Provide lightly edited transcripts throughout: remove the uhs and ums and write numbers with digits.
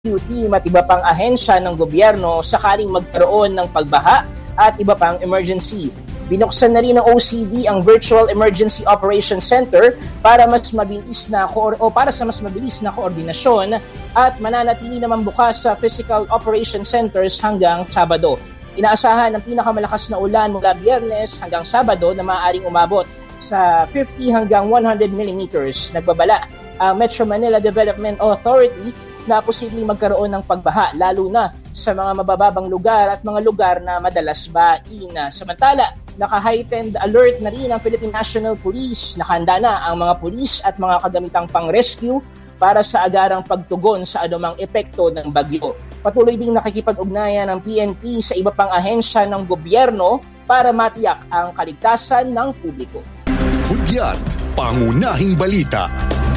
rescue team at iba pang ahensya ng gobyerno sakaling magkaroon ng pagbaha at iba pang emergency. Binuksan na rin ng OCD ang Virtual Emergency Operations Center para sa mas mabilis na koordinasyon at mananatili naman bukas sa Physical Operation Centers hanggang Sabado. Inaasahan ang pinakamalakas na ulan mula Biyernes hanggang Sabado na maaaring umabot sa 50 hanggang 100 millimeters. Nagbabala ang Metro Manila Development Authority na posibleng magkaroon ng pagbaha lalo na sa mga mabababang lugar at mga lugar na madalas bain. Samantala, naka-heightened alert na rin ang Philippine National Police. Nakahanda na ang mga pulis at mga kagamitang pang-rescue para sa agarang pagtugon sa anumang epekto ng bagyo. Patuloy ding nakikipag-ugnayan ng PNP sa iba pang ahensya ng gobyerno para matiyak ang kaligtasan ng publiko. Hudyat, pangunahing balita.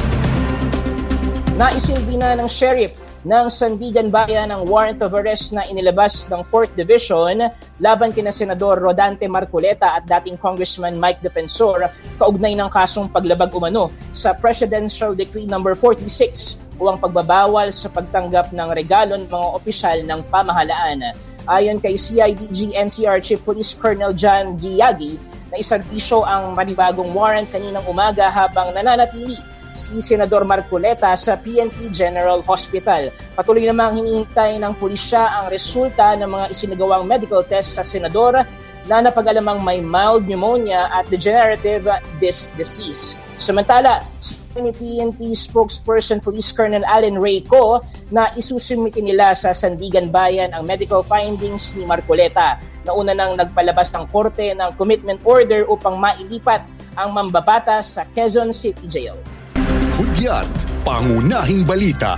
Naisilbi na ng sheriff ng Sandigan Bayan ang warrant of arrest na inilabas ng 4th Division laban kina Senador Rodante Marcoleta at dating Congressman Mike Defensor kaugnay ng kasong paglabag umano sa Presidential Decree No. 46 o ang pagbabawal sa pagtanggap ng regalo ng mga opisyal ng pamahalaan. Ayon kay CIDG NCR Chief Police Colonel John Giagi, na iserbisyo ang manibagong warrant kaninang umaga habang nananatili si Senador Marcoleta sa PNP General Hospital. Patuloy namang hinihintay ng pulisya ang resulta ng mga isinagawang medical test sa Senador na napag-alamang may mild pneumonia at degenerative disc disease. Samantala, ni PNP spokesperson Police Colonel Allen Reyco na isusumite nila sa Sandigan Bayan ang medical findings ni Marcoleta. Nauna nang nagpalabas ng korte ng commitment order upang mailipat ang mambabata sa Quezon City Jail. Hudyat, pangunahing balita.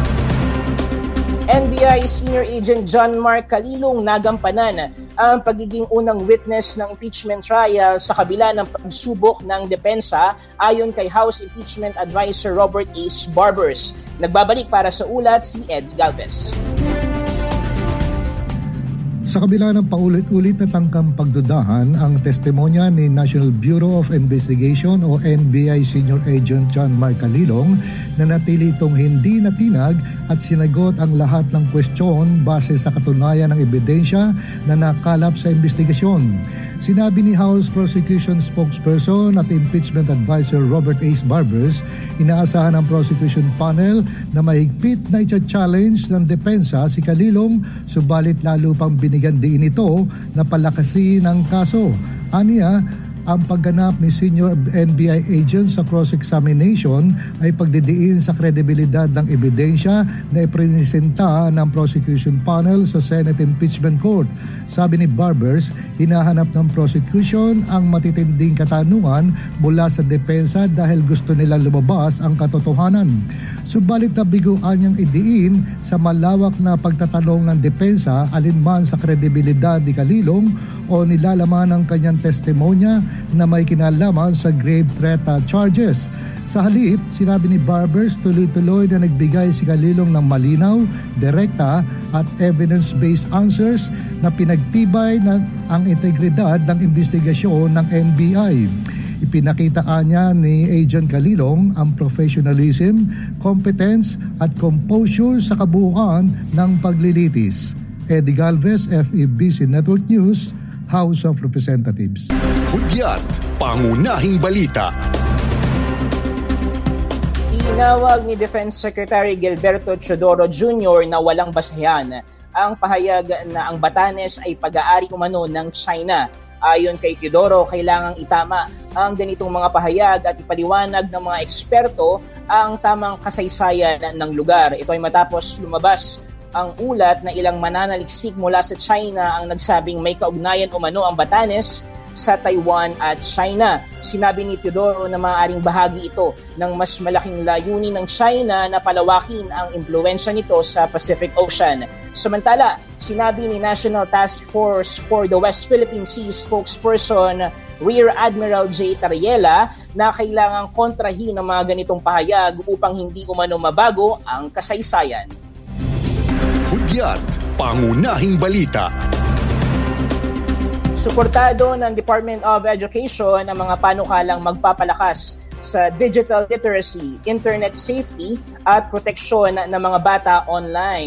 NBI Senior Agent John Mark Calilong nagampanan ang pagiging unang witness ng impeachment trial sa kabila ng pagsubok ng depensa ayon kay House Impeachment Advisor Robert Ace Barbers. Nagbabalik para sa ulat si Eddie Galvez. Sa kabila ng paulit-ulit na tangkang pagdudahan, ang testimonya ni National Bureau of Investigation o NBI Senior Agent John Mark Calilong na natili itong hindi natinag at sinagot ang lahat ng kwestiyon base sa katunayan ng ebidensya na nakalap sa investigasyon. Sinabi ni House Prosecution Spokesperson at Impeachment Advisor Robert Ace Barbers, inaasahan ng prosecution panel na mahigpit na i-challenge ng depensa si Calilong, subalit lalo pang binigyan diin ito na palakasin ang kaso. Aniya, ang pagganap ni senior NBI agent sa cross-examination ay pagdidiin sa kredibilidad ng ebidensya na ipresenta ng prosecution panel sa Senate Impeachment Court. Sabi ni Barbers, hinahanap ng prosecution ang matitinding katanungan mula sa depensa dahil gusto nila lumabas ang katotohanan. Subalit nabiguan niyang idiin sa malawak na pagtatanong ng depensa alinman sa kredibilidad ni Calilong o nilalaman ng kanyang testimonya na may kinalaman sa grave threat charges. Sa halip, sinabi ni Barbers tuloy-tuloy na nagbigay si Calilong ng malinaw, direkta at evidence-based answers na pinagtibay ng ang integridad ng investigasyon ng NBI. Ipinakitaan niya ni Agent Calilong ang professionalism, competence at composure sa kabuuan ng paglilitis. Eddie Galvez, FEBC Network News, House of Representatives. Hudyat, pangunahing balita. Tinawag ni Defense Secretary Gilberto Teodoro Jr. na walang basehan ang pahayag na ang Batanes ay pag-aari umano ng China. Ayon kay Teodoro, kailangang itama ang ganitong mga pahayag at ipaliwanag ng mga eksperto ang tamang kasaysayan ng lugar. Ito ay matapos lumabas ang ulat na ilang mananaliksik mula sa China ang nagsabing may kaugnayan umano ang Batanes sa Taiwan at China. Sinabi ni Teodoro na maaaring bahagi ito ng mas malaking layunin ng China na palawakin ang impluwensya nito sa Pacific Ocean. Samantala, sinabi ni National Task Force for the West Philippine Sea spokesperson Rear Admiral J. Tariela na kailangang kontrahin ang mga ganitong pahayag upang hindi umano mabago ang kasaysayan. Hudyat, pangunahing balita. Suportado ng Department of Education ang mga panukalang magpapalakas sa digital literacy, internet safety at proteksyon ng mga bata online.